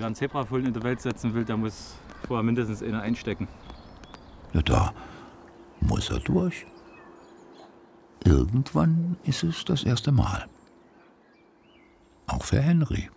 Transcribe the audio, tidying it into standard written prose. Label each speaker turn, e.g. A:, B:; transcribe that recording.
A: wer einen Zebrafohlen in der Welt setzen will, der muss vorher mindestens eine einstecken.
B: Ja, da muss er durch. Irgendwann ist es das erste Mal. Auch für Henry.